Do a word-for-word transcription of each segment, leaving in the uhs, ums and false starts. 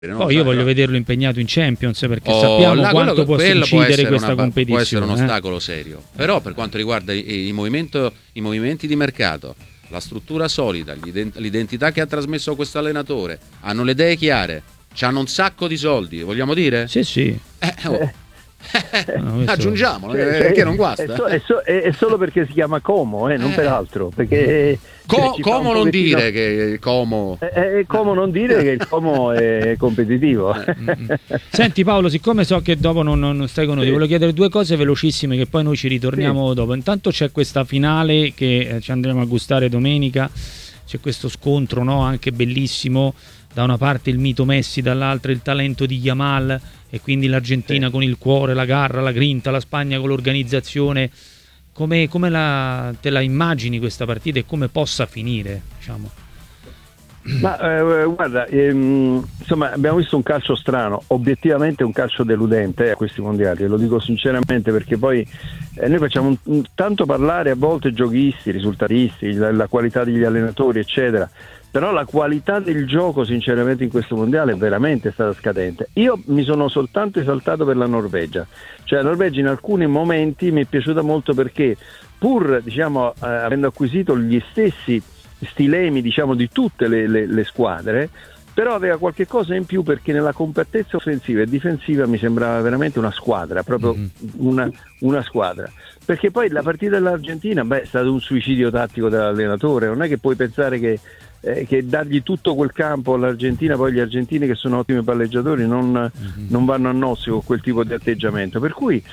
No? Poi io voglio vederlo impegnato in Champions, perché oh, sappiamo là, quanto può incidere questa una, competizione. Può essere un eh? ostacolo serio. Però per quanto riguarda i, i, movimento, i movimenti di mercato, la struttura solida, l'identità che ha trasmesso questo allenatore, hanno le idee chiare, hanno un sacco di soldi, vogliamo dire? Sì, sì. Eh, oh. Eh. No, aggiungiamolo, cioè, eh, che non guasta. È, so, è, so, è, è solo perché si chiama Como, eh, non eh. per altro. Perché Co- Como non dire che Como è, è Como non dire che il Como è competitivo. Senti Paolo, siccome so che dopo non, non stai con noi, sì. ti voglio chiedere due cose velocissime che poi noi ci ritorniamo sì. dopo. Intanto c'è questa finale che ci andremo a gustare domenica, c'è questo scontro, no? Anche bellissimo, da una parte il mito Messi, dall'altra il talento di Yamal, e quindi l'Argentina sì. con il cuore, la garra, la grinta, la Spagna con l'organizzazione. Come, come la, te la immagini questa partita e come possa finire, diciamo? Ma eh, guarda, ehm, insomma, abbiamo visto un calcio strano, obiettivamente un calcio deludente eh, a questi mondiali, lo dico sinceramente, perché poi eh, noi facciamo un, un, tanto parlare a volte giochisti, risultatisti, la, la qualità degli allenatori eccetera, però la qualità del gioco sinceramente in questo mondiale è veramente stata scadente. Io mi sono soltanto esaltato per la Norvegia, cioè la Norvegia in alcuni momenti mi è piaciuta molto, perché pur diciamo eh, avendo acquisito gli stessi stilemi diciamo di tutte le, le, le squadre, però aveva qualche cosa in più, perché nella compattezza offensiva e difensiva mi sembrava veramente una squadra, proprio mm-hmm. una, una squadra, perché poi la partita dell'Argentina beh, è stato un suicidio tattico dell'allenatore, non è che puoi pensare che Eh, che dargli tutto quel campo all'Argentina, poi gli argentini che sono ottimi palleggiatori non, mm-hmm. non vanno a nozze con quel tipo di atteggiamento, per cui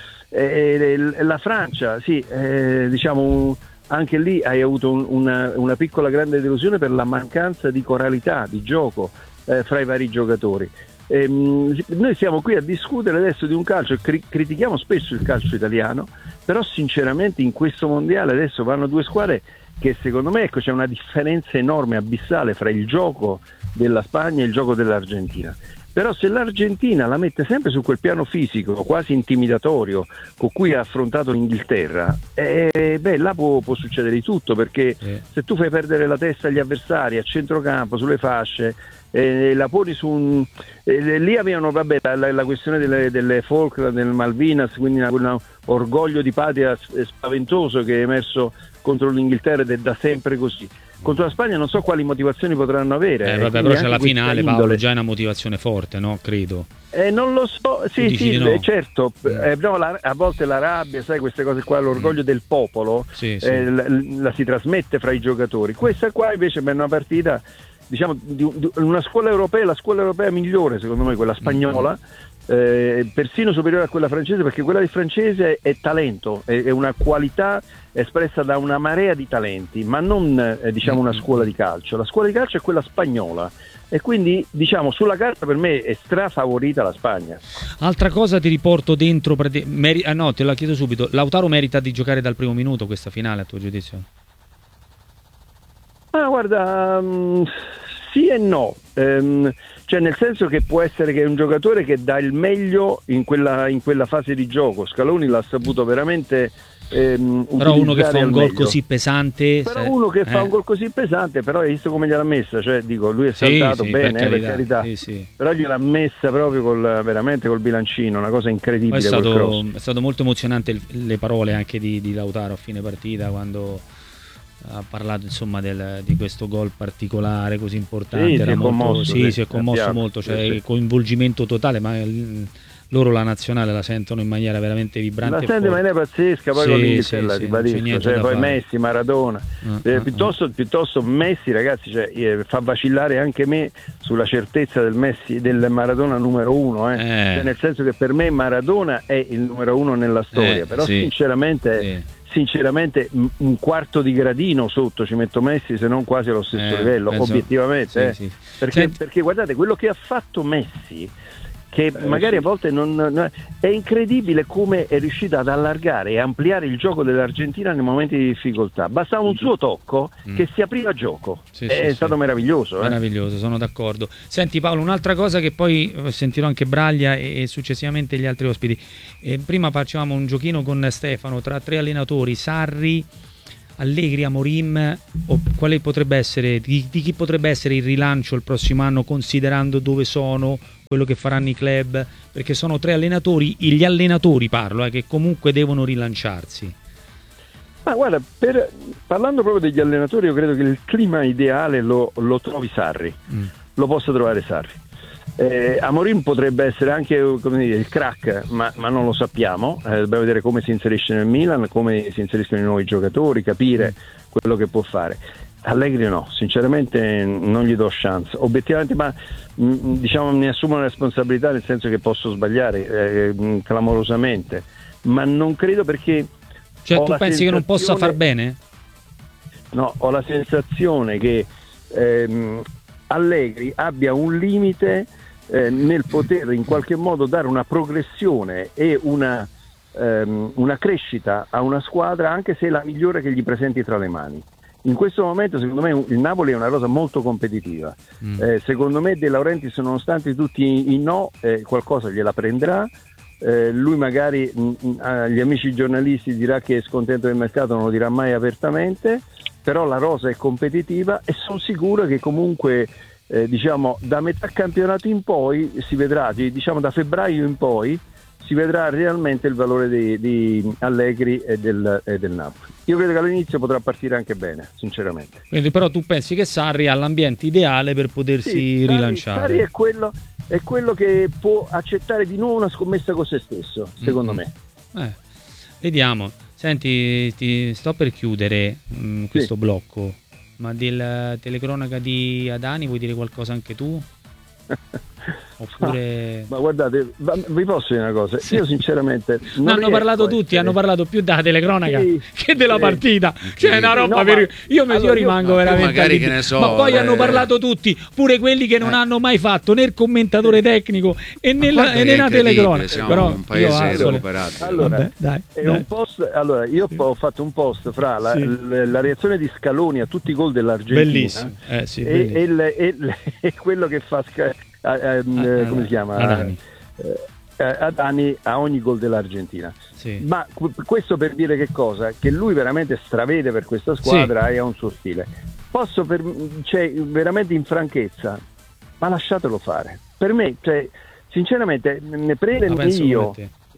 eh, la Francia sì, eh, diciamo anche lì hai avuto un, una, una piccola grande delusione per la mancanza di coralità di gioco eh, fra i vari giocatori. Ehm, noi siamo qui a discutere adesso di un calcio, cri- critichiamo spesso il calcio italiano, però sinceramente in questo mondiale adesso vanno due squadre che secondo me ecco, c'è una differenza enorme, abissale fra il gioco della Spagna e il gioco dell'Argentina. Però se l'Argentina la mette sempre su quel piano fisico quasi intimidatorio con cui ha affrontato l'Inghilterra, eh, beh là può, può succedere di tutto, perché eh. se tu fai perdere la testa agli avversari a centrocampo, sulle fasce, eh, la poni su un eh, lì avevano vabbè la, la questione delle, delle Falkland, del Malvinas, quindi un orgoglio di patria spaventoso che è emerso contro l'Inghilterra, ed è da sempre così. Contro la Spagna non so quali motivazioni potranno avere. Eh, vabbè, però c'è la finale, Paolo, già è una motivazione forte, no? Credo. Eh, non lo so, sì, sì, no? eh, certo, eh, no, la, a volte la rabbia, sai, queste cose qua, l'orgoglio mm. del popolo, sì, sì. Eh, la, la si trasmette fra i giocatori. Questa qua invece è una partita, diciamo, di, di una scuola europea, la scuola europea migliore, secondo me, quella spagnola, mm. Eh, persino superiore a quella francese, perché quella di francese è, è talento, è, è una qualità espressa da una marea di talenti, ma non eh, diciamo una scuola di calcio. La scuola di calcio è quella spagnola, e quindi diciamo sulla carta per me è strafavorita la Spagna. Altra cosa ti riporto dentro, meri- ah, no, te la chiedo subito, Lautaro merita di giocare dal primo minuto questa finale, a tuo giudizio? Ah, guarda, um, sì e no, um, cioè nel senso che può essere che è un giocatore che dà il meglio in quella, in quella fase di gioco. Scaloni l'ha saputo veramente ehm, però uno che fa un gol meglio. così pesante, però se... uno che eh. fa un gol così pesante, però hai visto come gliel'ha messa, cioè dico, lui è saltato sì, bene, per eh, carità, per carità. Sì, sì. Però gliel'ha messa proprio col, veramente col bilancino, una cosa incredibile. È stato, quel cross. è stato molto emozionante il, le parole anche di, di Lautaro a fine partita, quando ha parlato insomma del, di questo gol particolare così importante. Sì, Era si è molto, commosso, sì, sì, si è commosso piano, molto, cioè sì, sì. coinvolgimento totale, ma il, loro la nazionale la sentono in maniera veramente vibrante. La sente in maniera pazzesca, poi sì, con l'Inghilterra, sì, ti sì, badisco, cioè, poi fare. Messi, Maradona, uh, eh, uh, piuttosto, uh. piuttosto Messi, ragazzi, cioè, eh, fa vacillare anche me sulla certezza del Messi, del Maradona numero uno, eh. Eh. Cioè, nel senso che per me Maradona è il numero uno nella storia, eh, però sì, sinceramente sì. sinceramente un quarto di gradino sotto ci metto Messi, se non quasi allo stesso eh, livello, penso, obiettivamente, sì, eh. sì. Perché, Senti. perché guardate quello che ha fatto Messi, che eh, magari sì. a volte non, non è incredibile come è riuscita ad allargare e ampliare il gioco dell'Argentina nei momenti di difficoltà. Bastava un suo tocco mm. che si apriva gioco, sì, è sì, stato sì. meraviglioso, eh? Meraviglioso, sono d'accordo. Senti Paolo, un'altra cosa che poi sentirò anche Braglia e, e successivamente gli altri ospiti. Eh, prima facevamo un giochino con Stefano tra tre allenatori, Sarri, Allegri, Amorim, o quale potrebbe essere, di, di chi potrebbe essere il rilancio il prossimo anno, considerando dove sono, quello che faranno i club, perché sono tre allenatori, gli allenatori parlo, eh, che comunque devono rilanciarsi. Ma guarda, per, parlando proprio degli allenatori, io credo che il clima ideale lo, lo trovi Sarri, mm. lo possa trovare Sarri. Eh, Amorim potrebbe essere anche, come dire, il crack, ma, ma non lo sappiamo, eh, dobbiamo vedere come si inserisce nel Milan, come si inseriscono i nuovi giocatori, capire quello che può fare. Allegri no, sinceramente non gli do chance, obiettivamente, ma mh, diciamo ne assumo la responsabilità, nel senso che posso sbagliare eh, mh, clamorosamente, ma non credo, perché cioè tu pensi che non possa far bene? No, ho la sensazione che ehm, Allegri abbia un limite eh, nel poter in qualche modo dare una progressione e una, ehm, una crescita a una squadra, anche se è la migliore che gli presenti tra le mani. In questo momento secondo me il Napoli è una rosa molto competitiva, mm. eh, secondo me De Laurentiis, nonostante tutti i, i no, eh, qualcosa gliela prenderà. Eh, lui magari mh, agli amici giornalisti dirà che è scontento del mercato, non lo dirà mai apertamente, però la rosa è competitiva e sono sicuro che comunque eh, diciamo da metà campionato in poi si vedrà, diciamo da febbraio in poi si vedrà realmente il valore di, di Allegri e del, e del Napoli. Io credo che all'inizio potrà partire anche bene, sinceramente. Quindi però tu pensi che Sarri ha l'ambiente ideale per potersi sì, rilanciare? Sarri è quello, è quello che può accettare di nuovo una scommessa con se stesso, secondo mm-hmm. me. Eh, vediamo. Senti, ti sto per chiudere mh, questo sì. blocco, ma della telecronaca di Adani vuoi dire qualcosa anche tu? Oppure... Ma, ma guardate, vi posso dire una cosa? Sì. Io sinceramente non no, hanno parlato tutti, essere... hanno parlato più della telecronaca sì, che della sì. partita. Cioè è una roba no, per... io, mi, allora, io rimango io, veramente magari che ne so, ma poi eh... hanno parlato tutti, pure quelli che non eh. hanno mai fatto né il commentatore tecnico e nella, e nella telecronaca. Però un paese recuperato. Allora, Vabbè, dai, è dai. Un post, allora io sì. ho fatto un post fra la, sì. la, la reazione di Scaloni a tutti i gol dell'Argentina bellissimo. Eh, sì, e, e, il, e, e quello che fa a, a, ah, come si chiama? Adani. Eh, Adani a ogni gol dell'Argentina. Sì. Ma questo per dire che cosa? Che lui veramente stravede per questa squadra sì. e ha un suo stile. Posso per, cioè, veramente in franchezza, ma lasciatelo fare. Per me, cioè, sinceramente, ne prendo io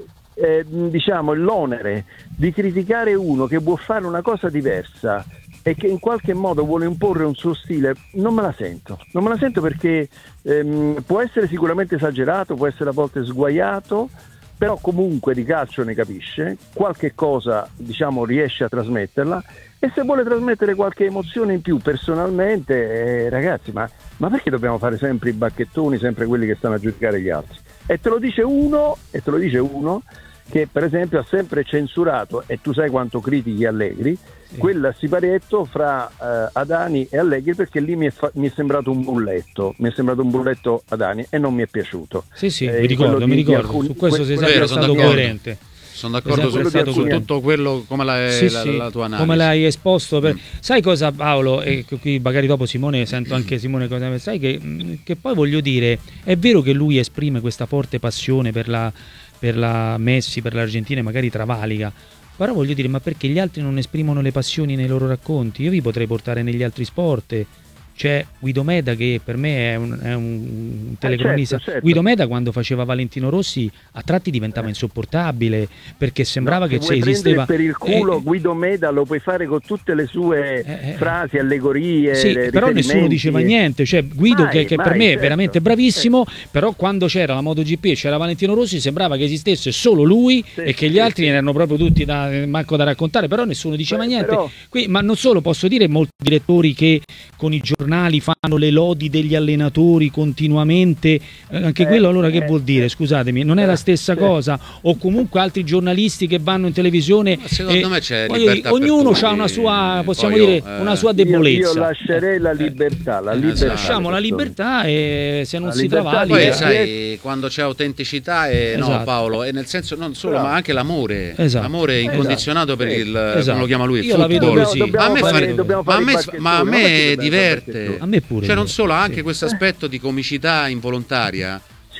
eh, diciamo l'onere di criticare uno che vuol fare una cosa diversa e che in qualche modo vuole imporre un suo stile. Non me la sento, non me la sento perché ehm, può essere sicuramente esagerato, può essere a volte sguaiato, però comunque di calcio ne capisce, qualche cosa diciamo riesce a trasmetterla, e se vuole trasmettere qualche emozione in più personalmente, eh, ragazzi, ma, ma perché dobbiamo fare sempre i bacchettoni, sempre quelli che stanno a giudicare gli altri? E te lo dice uno, e te lo dice uno che per esempio ha sempre censurato, e tu sai quanto critichi Allegri, sì. quel siparietto fra uh, Adani e Allegri, perché lì mi è, fa- mi è sembrato un bulletto, mi è sembrato un bulletto Adani e non mi è piaciuto. Sì, sì, eh, mi ricordo, mi ricordo, alcuni, su questo sei sempre stato coerente. Sono d'accordo su, stato su tutto quello, come la, sì, la, sì, la tua analisi. Come l'hai esposto. Per... Mm. Sai cosa, Paolo? E qui magari dopo Simone, sento anche Simone cosa ne sai, che, che poi voglio dire, è vero che lui esprime questa forte passione per la, per la Messi, per l'Argentina e magari travalica, però voglio dire, ma perché gli altri non esprimono le passioni nei loro racconti? Io vi potrei portare negli altri sport. C'è Guido Meda, che per me è un, è un telecronista. Eh certo, certo. Guido Meda, quando faceva Valentino Rossi, a tratti diventava eh. insopportabile, perché sembrava no, che se esisteva per il culo eh, Guido Meda lo puoi fare con tutte le sue eh, frasi, allegorie, sì, però nessuno diceva niente. Cioè Guido mai, che, che mai, per me certo, è veramente bravissimo, certo. però quando c'era la MotoGP e c'era Valentino Rossi sembrava che esistesse solo lui sì, e che gli sì, altri sì. erano proprio tutti da, manco da raccontare, però nessuno diceva Beh, niente. Però... Qui, ma non solo, posso dire, molti direttori che con i giornali fanno le lodi degli allenatori continuamente, eh, anche eh, quello allora eh, che vuol dire? Scusatemi, non è la stessa eh, cosa? O comunque altri giornalisti che vanno in televisione, ma secondo eh, me c'è libertà, ognuno ha una sua, possiamo io, dire, eh, una sua debolezza. Io, io lascerei la libertà, la libertà lasciamo la libertà, e se non la si travalica. Poi sai, quando c'è autenticità e esatto. no Paolo, e nel senso non solo, Bravo. ma anche l'amore, esatto. l'amore incondizionato esatto. per il esatto. come lo chiama lui, il io football. Sì. Ma a me fare, fare, ma a me, ma a me diverte. A me pure. Cioè non solo, anche sì. questo aspetto di comicità involontaria.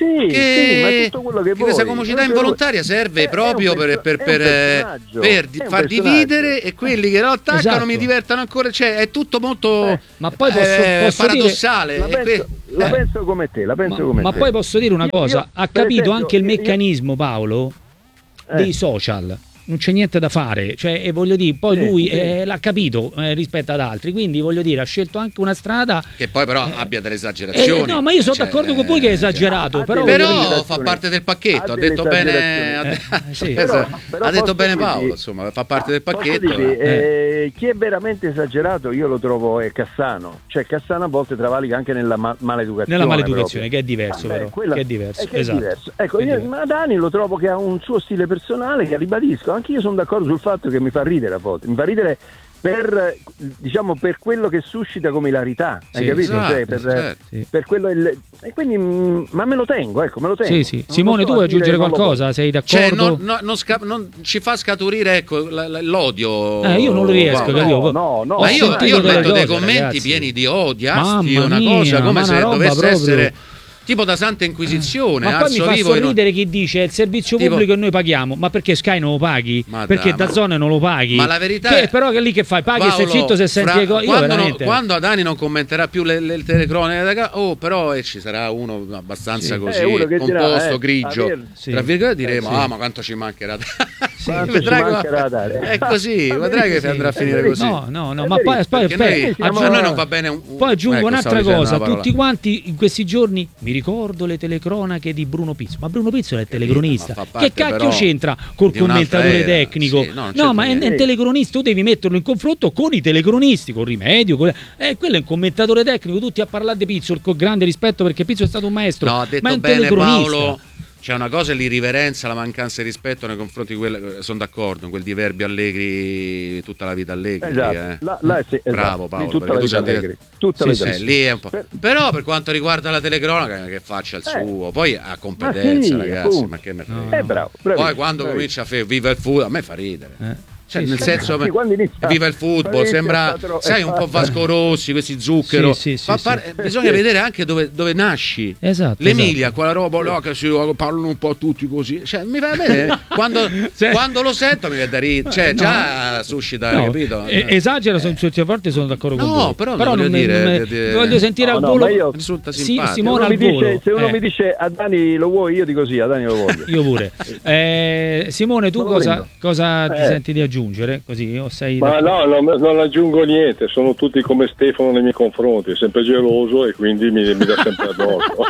Sì, che, sì, ma è tutto quello che, che vuoi. questa comicità involontaria serve è, proprio è per, per, per, per di, far dividere, e quelli che lo attaccano esatto. mi divertano ancora, cioè è tutto molto eh, ma poi posso, eh, posso paradossale. La penso, que- la eh. penso come te, la penso ma, come ma te. poi posso dire una Io- cosa, io, ha per capito esempio, anche il io- meccanismo, Paolo, Eh. dei social. Non c'è niente da fare, cioè, e voglio dire, poi Sì, lui sì. eh, l'ha capito eh, rispetto ad altri, quindi voglio dire, ha scelto anche una strada Che poi però eh, abbia delle eh, esagerazioni. no, ma io sono Cioè, d'accordo con voi che è eh, esagerato, ha però, delle voglio dire- Però fa esagerazioni. parte del pacchetto, Ha ha delle detto bene, esagerazioni. ha, Eh, sì. Però- però ha detto posso bene dirvi- Paolo, insomma, fa parte del Posso pacchetto. dirvi, eh. eh, chi è veramente esagerato io lo trovo è Cassano, cioè Cassano a volte travalica anche nella ma- maleducazione. nella maleducazione, proprio. che è diverso Vabbè, però, quella- che è diverso, è che è esatto. diverso. Ecco, Che è io, diverso. ma Dani lo trovo che ha un suo stile personale che ribadisco, anche io sono d'accordo sul fatto che mi fa ridere a volte, mi fa ridere per, diciamo, per quello che suscita come ilarità, hai Sì, capito? esatto, Cioè, per, certo. Sì. per quello il- e quindi mm, ma me lo tengo, ecco, me lo tengo. Sì, sì. Non Simone, lo so, tu vuoi a dire aggiungere non lo qualcosa? Sei d'accordo? Cioè, non, no- non sca- non ci fa scaturire ecco, l- l- l'odio. Eh, io non lo riesco, Paolo. capito? No, no, Ma ho io, sentito io ho delle letto dei cose, commenti ragazzi. pieni di odio, asti, Mamma una mia, cosa come ma se una roba dovesse proprio- essere tipo da Santa Inquisizione. Ma poi mi alzo fa vivo in- sorridere chi dice è il servizio Tipo- pubblico e noi paghiamo, ma perché Sky non lo paghi? Ma Perché dai, ma- Dazzone non lo paghi? Ma la verità che, è- però che lì che fai? Paghi e sei Paolo, zitto se senti fra- le cose. Io quando, non- veramente quando Adani non commenterà più le, le telecronache da ca- oh però eh, ci sarà uno abbastanza Sì. così Eh, uno che dirà, composto, eh, grigio, aver- Sì. tra virgolette diremo Eh, sì. ah ma quanto ci mancherà Quanto vedrai ci come- mancherà da dare. è così, Va vedrai che benissimo, andrà a è finire così. No, no, no, È ma poi, verissimo, poi, perché aspetta, noi- siamo- a noi non va bene un- un- poi aggiungo ecco, un'altra stavo dicendo cosa, una parola. tutti quanti in questi giorni mi ricordo le telecronache di Bruno Pizzo, ma Bruno Pizzo è il telecronista, ma fa parte che cacchio però c'entra col di un'altra commentatore era. tecnico? Sì, no, non no, c'entra ma è, è niente. un telecronista, tu devi metterlo in confronto con i telecronisti, con Rimedio, con... Eh, quello è un commentatore tecnico, tutti a parlare di Pizzo, con grande rispetto perché Pizzo è stato un maestro, No, ha detto ma è un bene telecronista. Paolo. C'è una cosa è l'irriverenza, la mancanza di rispetto nei confronti di quel, sono d'accordo, quel diverbio Allegri, tutta la vita Allegri. Esatto, eh. là- là sì, esatto. Bravo Lì Paolo, tutta perché la tu vita sei- Allegri, tutta Sì, la sì, vita Eh, Allegri. lì è un po'. Per- Però per quanto riguarda la telecronaca che faccia il Eh. suo, poi ha competenza, Ma sì, ragazzi, appunto. ma che ne No. frega. Eh, bravo, Poi bravissimo, quando bravissimo. comincia a fare viva il football, a me fa ridere. Eh. Cioè, Sì, nel sì. senso, Sì, quando inizia- viva il football, quando inizia sembra, a fatto- sai, un po' Vasco Rossi, questi zucchero. Sì, sì, Fa sì, par- sì. Bisogna vedere anche dove, dove nasci. Esatto, L'Emilia, esatto. quella roba là che si parlano un po' tutti così. Cioè, mi va bene. quando, Sì. quando lo sento mi viene da ridere. Cioè, No. già suscita, No, capito? eh, esagera, sono certe volte sono d'accordo con No, voi. però non voglio mi- dire, non mi- di- di- voglio sentire No, al no, volo. ma io- risulta Sì, simpatico. Simone Se uno al mi volo. dice, se uno Eh, mi dice a Dani lo vuoi, io dico sì, a Dani lo voglio. io pure. Eh, Simone, tu Non lo cosa, prendo. cosa ti Eh. senti di aggiungere? Così o sei Ma d'accordo? no, non, non aggiungo niente, sono tutti come Stefano nei miei confronti, è sempre geloso e quindi mi, mi dà sempre addosso.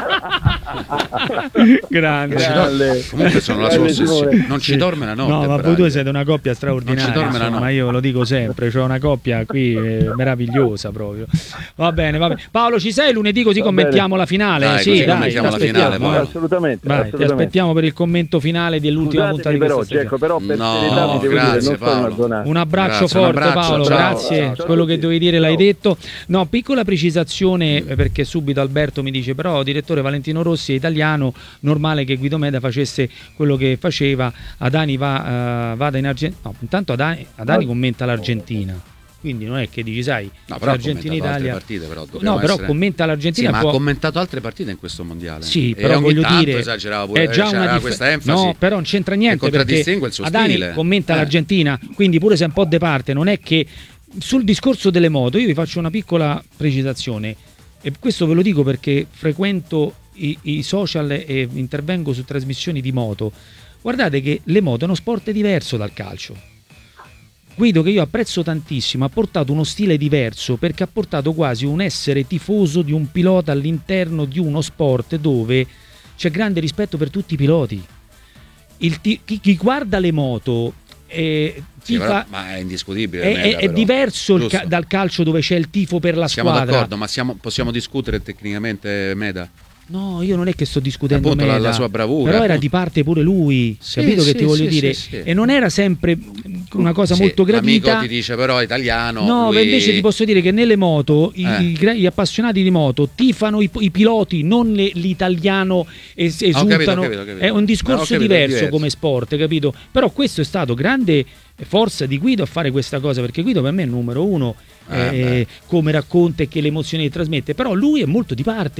Grande. Non ci Grande. dorme. Comunque sono la sua Grande ossessione. Simone. Non ci dorme la notte. No, ma voi Braga. due siete una coppia straordinaria. Non ci dorme la insomma, notte. io lo dico sempre, c'è una coppia qui eh, meravigliosa proprio. Va bene, va bene. Paolo, ci sei lunedì così Va commentiamo la finale? Dai, sì, così dai, commentiamo ti la aspettiamo, finale, Paolo. eh. Assolutamente, Vai, ti assolutamente. aspettiamo per il commento finale dell'ultima puntata Scusatemi di per questa oggi, ecco, però per No, serietà vi devo grazie, dire, non sono Paolo. una zona. Un abbraccio Grazie, un forte abbraccio, Paolo, ciao, grazie. ciao, ciao Quello a che tutti. dovevi dire l'hai Ciao. detto. No, piccola precisazione eh, perché subito Alberto mi dice però direttore Valentino Rossi è italiano, normale che Guido Meda facesse quello che faceva. Adani va, eh, vada in Argentina. No, intanto Adani, Adani commenta l'Argentina. Quindi non è che dici, sai, No, però ha Argentina commentato altre Italia. partite, però No, dobbiamo però essere- commenta Sì, l'Argentina. ma può- ha commentato altre partite in questo mondiale. Sì, E però ogni voglio tanto dire esagerava pure, è già c'era una dif- questa enfasi. No, però non c'entra niente che perché contraddistingue il suo Adani stile. commenta Eh. l'Argentina, quindi pure se è un po' de parte, non è che sul discorso delle moto io vi faccio una piccola precisazione e questo ve lo dico perché frequento i, i social e intervengo su trasmissioni di moto. Guardate che le moto è uno sport diverso dal calcio. Guido, che io apprezzo tantissimo, ha portato uno stile diverso perché ha portato quasi un essere tifoso di un pilota all'interno di uno sport dove c'è grande rispetto per tutti i piloti. Il ti- chi, chi guarda le moto eh, Sì, tifa- però- ma è indiscutibile. è, Meda, è- è però. diverso il Giusto. ca- dal calcio dove c'è il tifo per la Siamo squadra. d'accordo, ma siamo- possiamo discutere tecnicamente Meda? No, io non è che sto discutendo Appunto, la- Meda, la sua bravura, però era appunto. di parte pure lui, Sì, capito sì, che ti voglio sì, dire? sì, sì. E non era sempre una cosa Sì, molto gradita. L'amico ti dice però è italiano. No, lui- invece ti posso dire che nelle moto i- Eh. i gra- gli appassionati di moto tifano i, i piloti, non le- l'italiano es- Ho capito, ho esultano. capito, ho capito. È un Ma ho discorso capito, è diverso, diverso. come sport, capito? Però questo è stato grande forza di Guido a fare questa cosa, perché Guido per me è il numero uno, Eh, eh, come racconta e che le emozioni trasmette, però lui è molto di parte.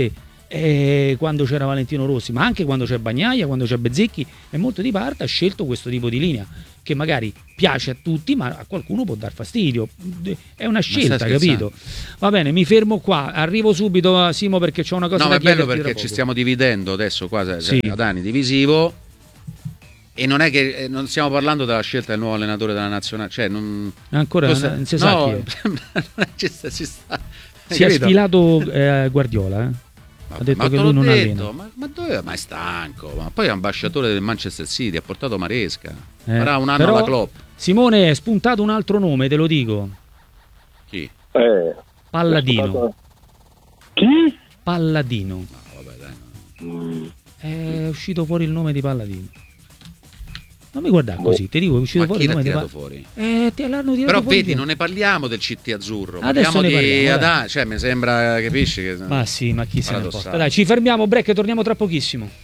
eh, quando c'era Valentino Rossi, ma anche quando c'è Bagnaia, quando c'è Bezzecchi, e molto di parte ha scelto questo tipo di linea che magari piace a tutti, ma a qualcuno può dar fastidio. È una scelta, capito? Va bene, mi fermo qua, arrivo subito, Simo, perché c'ho una cosa no, da chiederti. No, ma è bello perché ci stiamo dividendo adesso qua, cioè, sì. ad anni divisivo, e non è che eh, non stiamo parlando della scelta del nuovo allenatore della nazionale, cioè non ancora cosa, non si sa no, chi è. ci sta, ci sta. Si è sfilato eh, Guardiola, eh? Ma, ha detto ma che lui non detto, allena. Ma, ma dove? Ma è stanco. Ma poi è ambasciatore del Manchester City, ha portato Maresca. Eh, Farà un anno però, alla Klopp. Simone, è spuntato un altro nome, te lo dico. Chi? Eh, Palladino. Chi? Palladino. No, vabbè, dai, no. Mm. È uscito fuori il nome di Palladino. Non mi guardare così, ti dico, è uscito Ma fuori chi il l'ha nome tirato di Palladino. fuori? Eh, te l'hanno tirato Però fuori vedi, via. non ne parliamo del C T azzurro. Adesso Parliamo ne di parliamo, Adà, cioè mi sembra, capisci? Che Ma sì, ma chi se ne paradossale. importa. Dai, ci fermiamo, break, torniamo tra pochissimo.